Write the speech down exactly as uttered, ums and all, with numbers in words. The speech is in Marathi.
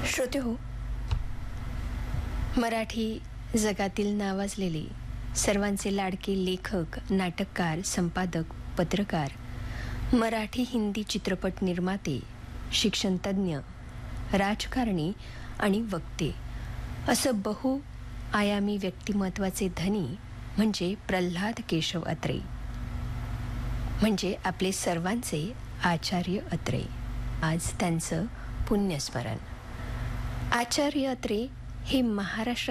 श्रोते हो, मराठी जगातील नावाजलेले सर्वांचे लाडके लेखक, नाटककार, संपादक, पत्रकार, मराठी हिंदी चित्रपट निर्माते, शिक्षणतज्ञ, राजकारणी आणि वक्ते असं बहुआयामी व्यक्तिमत्वाचे धनी म्हणजे प्रल्हाद केशव अत्रे, म्हणजे आपले सर्वांचे आचार्य अत्रे. आज त्यांचं पुण्यस्मरण. आचार्य अत्रे हे महाराष्ट्र